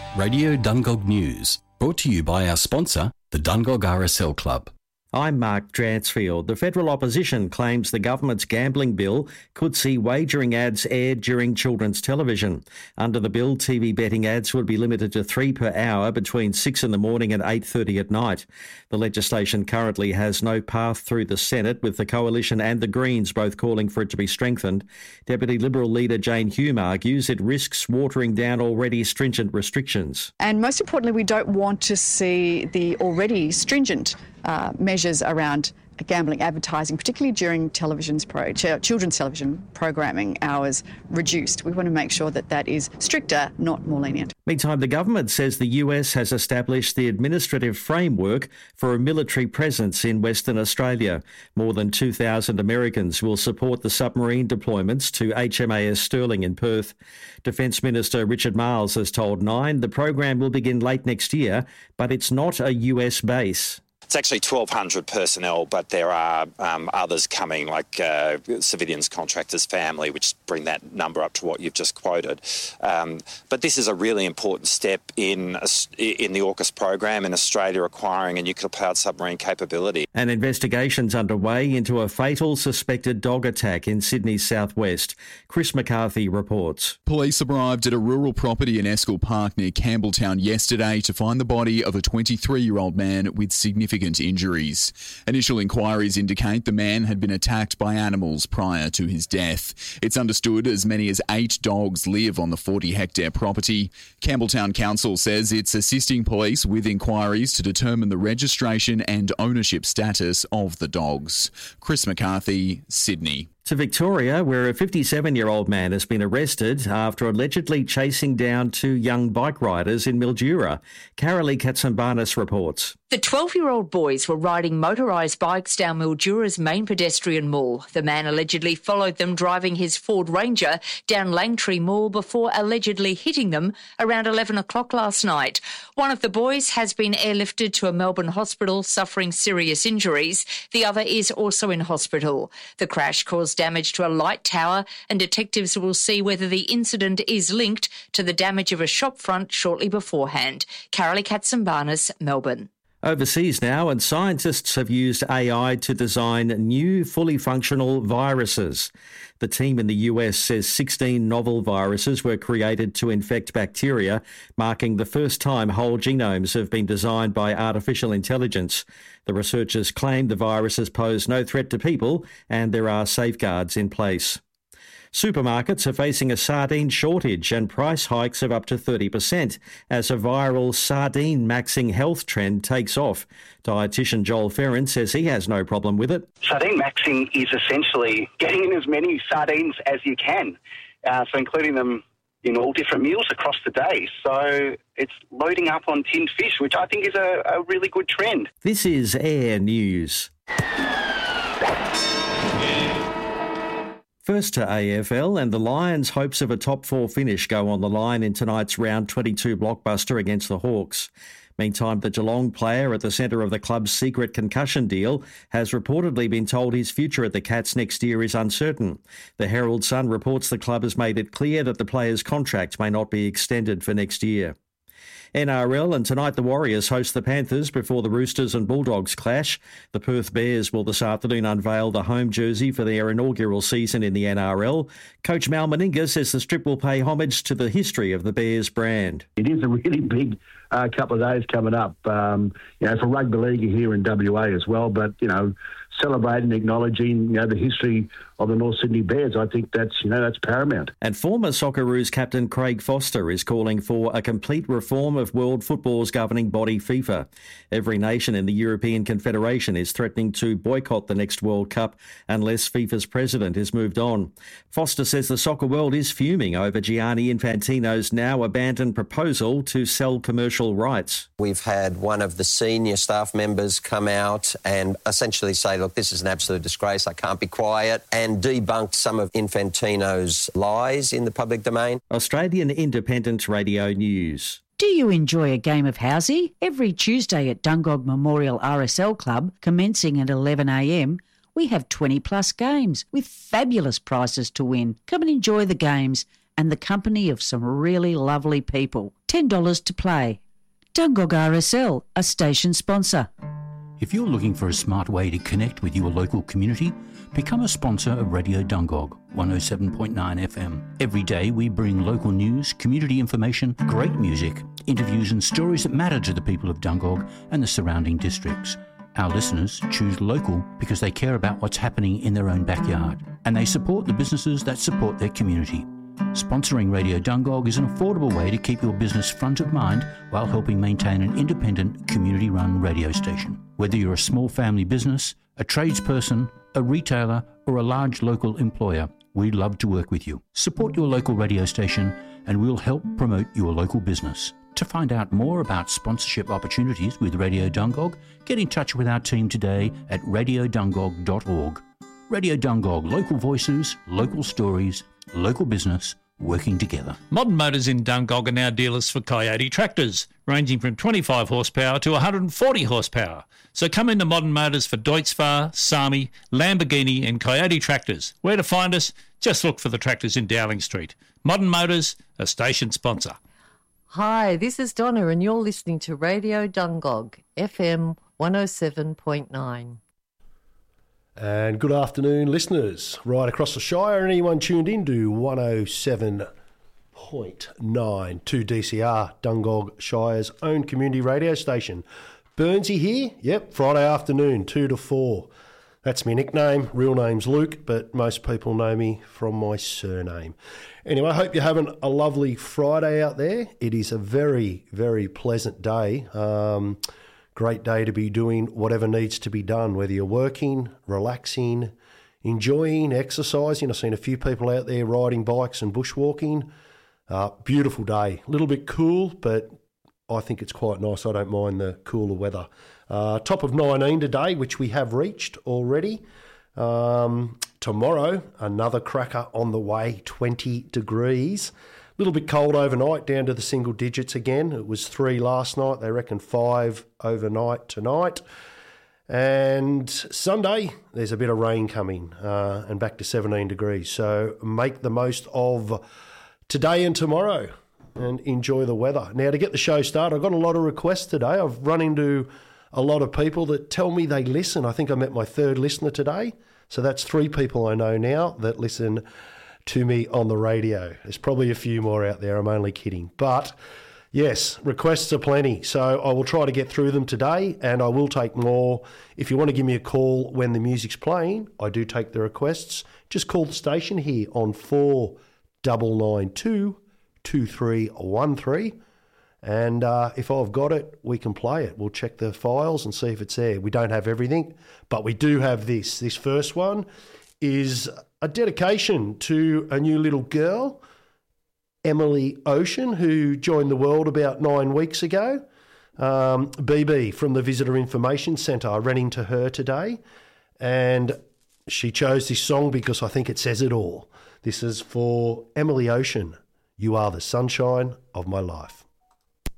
Radio Dungog News, brought to you by our sponsor, the Dungog RSL Club. I'm Mark Dransfield. The federal opposition claims the government's gambling bill could see wagering ads aired during children's television. Under the bill, TV betting ads would be limited to 3 per hour between 6 in the morning and 8:30 at night. The legislation currently has no path through the Senate, with the Coalition and the Greens both calling for it to be strengthened. Deputy Liberal leader Jane Hume argues it risks watering down already stringent restrictions. And most importantly, we don't want to see the already stringent measures around gambling advertising, particularly during children's television programming hours, reduced. We want to make sure that that is stricter, not more lenient. Meantime, the government says the US has established the administrative framework for a military presence in Western Australia. More than 2,000 Americans will support the submarine deployments to HMAS Sterling in Perth. Defence Minister Richard Marles has told Nine the program will begin late next year, but it's not a US base. It's actually 1,200 personnel, but there are others coming, like civilians, contractors, family, which bring that number up to what you've just quoted. But this is a really important step in the AUKUS program in Australia acquiring a nuclear-powered submarine capability. An investigation's underway into a fatal suspected dog attack in Sydney's southwest. Chris McCarthy reports. Police arrived at a rural property in Eskill Park near Campbelltown yesterday to find the body of a 23-year-old man with significant injuries. Initial inquiries indicate the man had been attacked by animals prior to his death. It's understood as many as 8 dogs live on the 40-hectare property. Campbelltown Council says it's assisting police with inquiries to determine the registration and ownership status of the dogs. Chris McCarthy, Sydney. To Victoria, where a 57-year-old man has been arrested after allegedly chasing down 2 young bike riders in Mildura. Carolee Katsambanis reports. The 12-year-old boys were riding motorised bikes down Mildura's main pedestrian mall. The man allegedly followed them driving his Ford Ranger down Langtree Mall before allegedly hitting them around 11 o'clock last night. One of the boys has been airlifted to a Melbourne hospital suffering serious injuries. The other is also in hospital. The crash caused damage to a light tower, and detectives will see whether the incident is linked to the damage of a shop front shortly beforehand. Carolee Katsambanis, Melbourne. Overseas now, and scientists have used AI to design new fully functional viruses. The team in the US says 16 novel viruses were created to infect bacteria, marking the first time whole genomes have been designed by artificial intelligence. The researchers claim the viruses pose no threat to people and there are safeguards in place. Supermarkets are facing a sardine shortage and price hikes of up to 30% as a viral sardine maxing health trend takes off. Dietitian Joel Ferrin says he has no problem with it. Sardine maxing is essentially getting in as many sardines as you can, so including them in all different meals across the day. So it's loading up on tinned fish, which I think is a really good trend. This is Air News. First to AFL, and the Lions' hopes of a top 4 finish go on the line in tonight's round 22 blockbuster against the Hawks. Meantime, the Geelong player at the centre of the club's secret concussion deal has reportedly been told his future at the Cats next year is uncertain. The Herald Sun reports the club has made it clear that the player's contract may not be extended for next year. NRL, and tonight the Warriors host the Panthers before the Roosters and Bulldogs clash. The Perth Bears will this afternoon unveil the home jersey for their inaugural season in the NRL. Coach Mal Meninga says the Strip will pay homage to the history of the Bears brand. It is a really big couple of days coming up, for rugby league here in WA as well, but, celebrating, acknowledging, the history of the North Sydney Bears. I think that's paramount. And former Socceroos captain Craig Foster is calling for a complete reform of world football's governing body FIFA. Every nation in the European Confederation is threatening to boycott the next World Cup unless FIFA's president is moved on. Foster says the soccer world is fuming over Gianni Infantino's now abandoned proposal to sell commercial rights. We've had one of the senior staff members come out and essentially say, look, this is an absolute disgrace, I can't be quiet, and debunked some of Infantino's lies in the public domain. Australian Independent Radio News. Do you enjoy a game of housey? Every Tuesday at Dungog Memorial RSL Club, commencing at 11 a.m, we have 20-plus games with fabulous prizes to win. Come and enjoy the games and the company of some really lovely people. $10 to play. Dungog RSL, a station sponsor. If you're looking for a smart way to connect with your local community, become a sponsor of Radio Dungog 107.9 FM. Every day we bring local news, community information, great music, interviews and stories that matter to the people of Dungog and the surrounding districts. Our listeners choose local because they care about what's happening in their own backyard, and they support the businesses that support their community. Sponsoring Radio Dungog is an affordable way to keep your business front of mind while helping maintain an independent, community-run radio station. Whether you're a small family business, a tradesperson, a retailer, or a large local employer, we'd love to work with you. Support your local radio station and we'll help promote your local business. To find out more about sponsorship opportunities with Radio Dungog, get in touch with our team today at radiodungog.org. Radio Dungog, local voices, local stories, local business, working together. Modern Motors in Dungog are now dealers for Coyote tractors, ranging from 25 horsepower to 140 horsepower. So come into Modern Motors for Deutz-Fahr, Sami, Lamborghini and Coyote tractors. Where to find us? Just look for the tractors in Dowling Street. Modern Motors, a station sponsor. Hi, this is Donna and you're listening to Radio Dungog, FM 107.9. And good afternoon, listeners, right across the Shire and anyone tuned in to 107.9 2DCR, Dungog Shire's own community radio station. Burnsy here, yep, Friday afternoon, 2 to 4. That's my nickname, real name's Luke, but most people know me from my surname. Anyway, I hope you're having a lovely Friday out there. It is a very, very pleasant day. Great day to be doing whatever needs to be done, whether you're working, relaxing, enjoying, exercising. I've seen a few people out there riding bikes and bushwalking. Beautiful day. A little bit cool, but I think it's quite nice. I don't mind the cooler weather. Top of 19 today, which we have reached already. Tomorrow, another cracker on the way, 20 degrees. A little bit cold overnight, down to the single digits again. It was 3 last night. They reckon 5 overnight tonight. And Sunday, there's a bit of rain coming and back to 17 degrees. So make the most of today and tomorrow and enjoy the weather. Now, to get the show started, I've got a lot of requests today. I've run into a lot of people that tell me they listen. I think I met my third listener today. So that's 3 people I know now that listen to me on the radio. There's probably a few more out there. I'm only kidding. But yes, requests are plenty. So I will try to get through them today and I will take more. If you want to give me a call when the music's playing, I do take the requests. Just call the station here on 4992 2313. And if I've got it, we can play it. We'll check the files and see if it's there. We don't have everything, but we do have this. This first one is a dedication to a new little girl, Emily Ocean, who joined the world about 9 weeks ago. BB from the Visitor Information Centre. I ran into her today and she chose this song because I think it says it all. This is for Emily Ocean. You are the sunshine of my life.